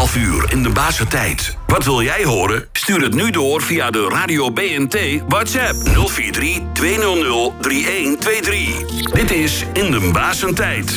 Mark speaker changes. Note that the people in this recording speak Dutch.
Speaker 1: 12 uur in de Basentijd. Wat wil jij horen? Stuur het nu door via de Radio BNT WhatsApp 043 200 3123. Dit is In de Basentijd.